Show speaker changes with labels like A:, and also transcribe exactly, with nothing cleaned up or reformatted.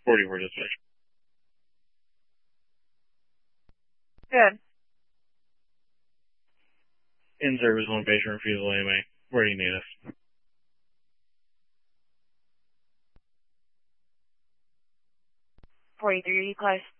A: forty-four dispatch.
B: Good.
A: In service, one patient refusal A M A. Where do you need us?
B: forty-three, close.